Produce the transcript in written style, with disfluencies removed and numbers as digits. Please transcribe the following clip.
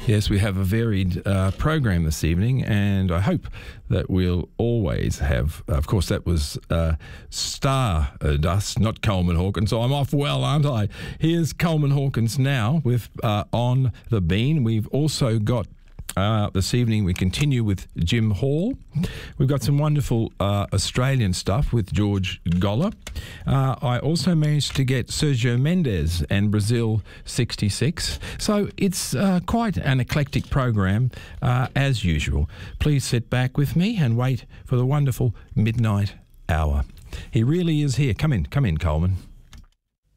Yes, we have a varied program this evening, and I hope that we'll always have, of course, that was Stardust, not Coleman Hawkins, so I'm off well, aren't I? Here's Coleman Hawkins now with On the Bean. We've also got this evening, we continue with Jim Hall. We've got some wonderful Australian stuff with George Goller. I also managed to get Sergio Mendes and Brazil 66. So it's quite an eclectic program as usual. Please sit back with me and wait for the wonderful midnight hour. He really is here. Come in, Coleman.